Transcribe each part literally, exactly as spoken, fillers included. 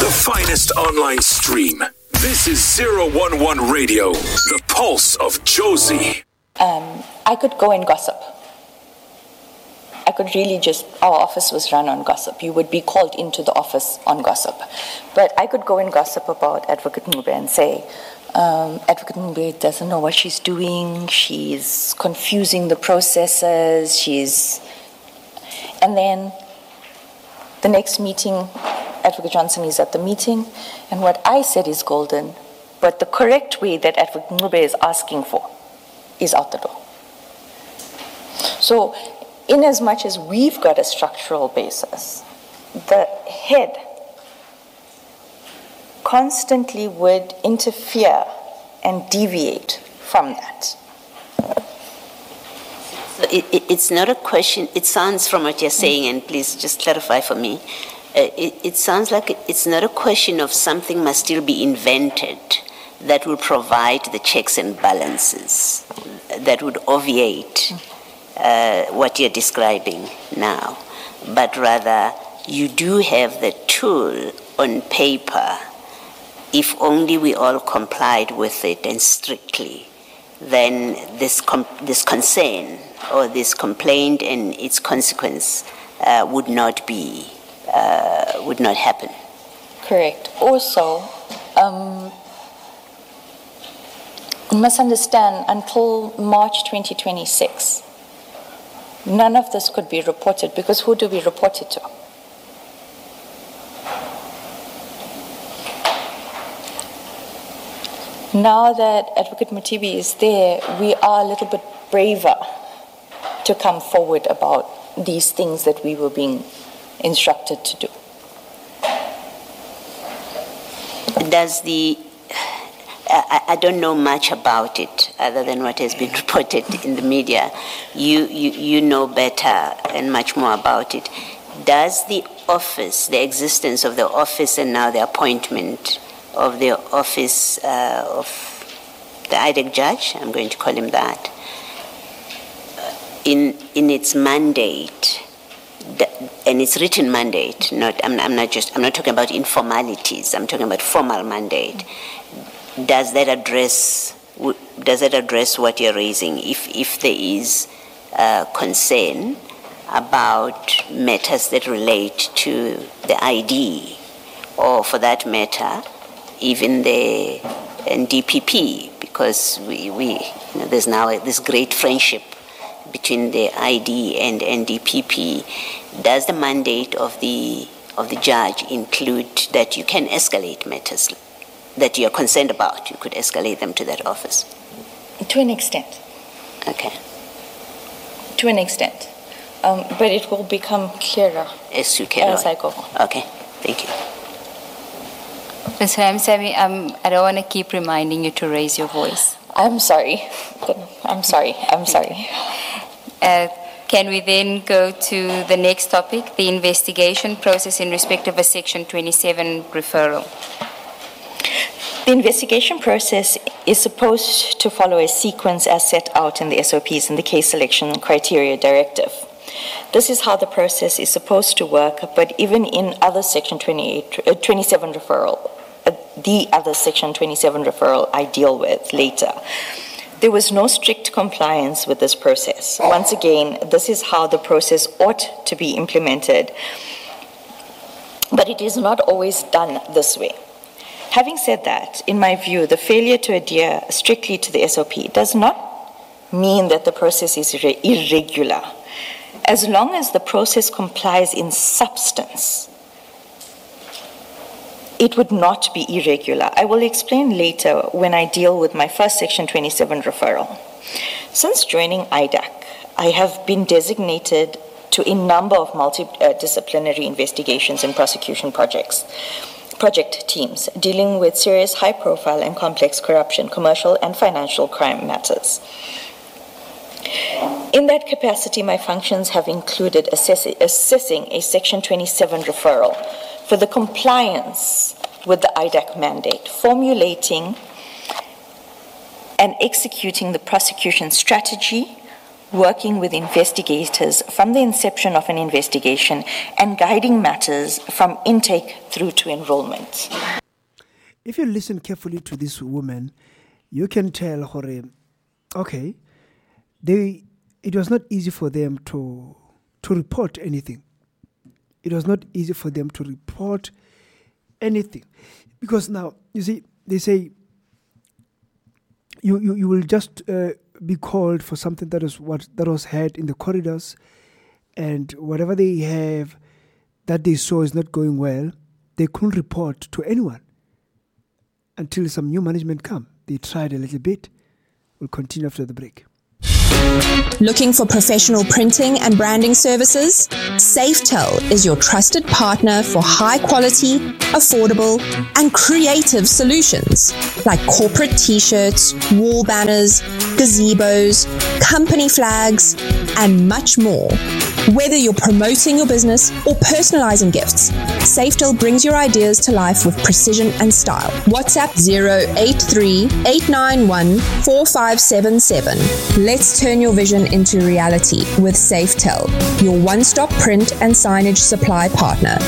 The finest online stream. This is zero one one Radio, the pulse of Jozi. Um, I could go and gossip. I could really just, our office was run on gossip. You would be called into the office on gossip. But I could go and gossip about Advocate Ncube and say, um, Advocate Ncube doesn't know what she's doing, she's confusing the processes, she's... And then the next meeting, Advocate Johnson is at the meeting, and what I said is golden, but the correct way that Advocate Ncube is asking for is out the door. So, in as much as we've got a structural basis, the head constantly would interfere and deviate from that. So it, it, it's not a question, it sounds from what you're saying, and please just clarify for me, uh, it, it sounds like it's not a question of something must still be invented that will provide the checks and balances, that would obviate uh, what you're describing now, but rather you do have the tool on paper. If only we all complied with it and strictly, then this com- this concern or this complaint and its consequence uh, would not be uh, would not happen. Correct. Also, um, you must understand, until March twenty twenty-six, none of this could be reported, because who do we report it to? Now that Advocate Mothibi is there, we are a little bit braver to come forward about these things that we were being instructed to do. Does the, I, I don't know much about it other than what has been reported in the media. You, you, you know better and much more about it. Does the office, the existence of the office and now the appointment of the office uh, of the I D E C judge, I'm going to call him that, in in its mandate, and its written mandate, not I'm, I'm not just I'm not talking about informalities, I'm talking about formal mandate. Does that address does that address what you're raising? If if there is uh, concern about matters that relate to the I D, or for that matter, even the N D P P, because we, we you know, there's now a, this great friendship between the I D and N D P P. Does the mandate of the of the judge include that you can escalate matters that you're concerned about? You could escalate them to that office? To an extent. Okay. To an extent. Um, but it will become clearer as you carry as on. I go. Okay, thank you. Miz Ramsamy, um, I don't want to keep reminding you to raise your voice. I'm sorry. I'm sorry. I'm sorry. Uh, can we then go to the next topic, the investigation process in respect of a Section twenty-seven referral? The investigation process is supposed to follow a sequence as set out in the S O Ps in the Case Selection Criteria Directive. This is how the process is supposed to work, but even in other Section twenty-eight, uh, twenty-seven referral, uh, the other Section twenty-seven referral I deal with later, there was no strict compliance with this process. Once again, this is how the process ought to be implemented, but it is not always done this way. Having said that, in my view, the failure to adhere strictly to the S O P does not mean that the process is irre- irregular. As long as the process complies in substance, it would not be irregular. I will explain later when I deal with my first Section twenty-seven referral. Since joining I D A C, I have been designated to a number of multidisciplinary investigations and prosecution projects, project teams dealing with serious, high-profile and complex corruption, commercial and financial crime matters. In that capacity, my functions have included assess- assessing a Section twenty-seven referral for the compliance with the I D A C mandate, formulating and executing the prosecution strategy, working with investigators from the inception of an investigation and guiding matters from intake through to enrollment. If you listen carefully to this woman, you can tell her, okay, they, it was not easy for them to to report anything. It was not easy for them to report anything. Because now, you see, they say you, you, you will just uh, be called for something that is what that was had in the corridors, and whatever they have that they saw is not going well, they couldn't report to anyone until some new management come. They tried a little bit. We'll continue after the break. Looking for professional printing and branding services? Safetel is your trusted partner for high quality, affordable, and creative solutions like corporate t-shirts, wall banners, gazebos, company flags, and much more. Whether you're promoting your business or personalizing gifts, Safetel brings your ideas to life with precision and style. WhatsApp zero eight three, eight nine one, four five seven seven. Let's turn your vision into reality with Safetel, your one-stop print and signage supply partner.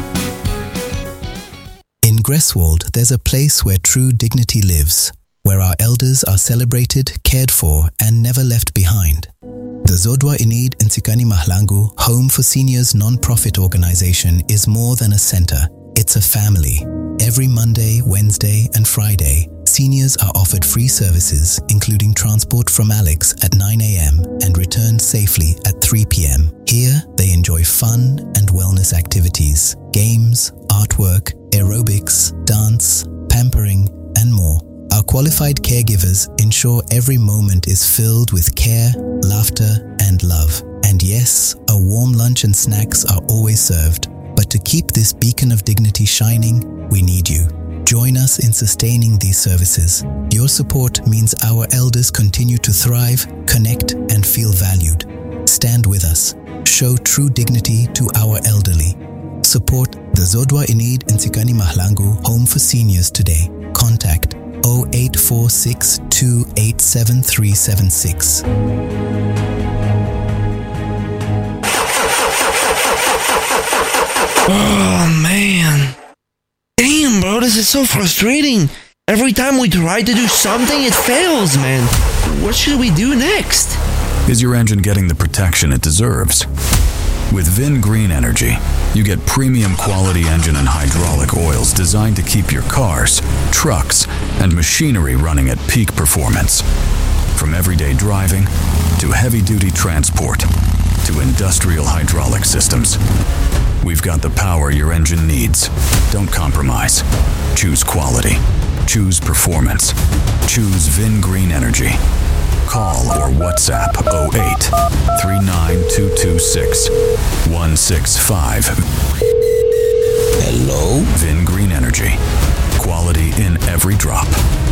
In Greswold, there's a place where true dignity lives, where our elders are celebrated, cared for, and never left behind. The Zodwa Inid Nsikani Mahlangu Home for Seniors non-profit organization is more than a center. It's a family. Every Monday, Wednesday, and Friday, seniors are offered free services, including transport from Alex at nine a.m. and return safely at three p.m. Here, they enjoy fun and wellness activities, games, artwork, aerobics, dance, pampering, and more. Our qualified caregivers ensure every moment is filled with care, laughter, and love. And yes, a warm lunch and snacks are always served. But to keep this beacon of dignity shining, we need you. Join us in sustaining these services. Your support means our elders continue to thrive, connect, and feel valued. Stand with us. Show true dignity to our elderly. Support the Zodwa Inid Nsikani Mahlangu Home for Seniors today. Contact zero eight four six, two eight seven three seven six. Oh, man. Damn, bro, this is so frustrating. Every time we try to do something, it fails, man. What should we do next? Is your engine getting the protection it deserves? With Vin Green Energy, you get premium quality engine and hydraulic oils designed to keep your cars, trucks, and machinery running at peak performance. From everyday driving to heavy-duty transport to industrial hydraulic systems, we've got the power your engine needs. Don't compromise. Choose quality. Choose performance. Choose Vin Green Energy. Call or WhatsApp zero eight, three nine two two six, one six five. Hello? Vin Green Energy. Quality in every drop.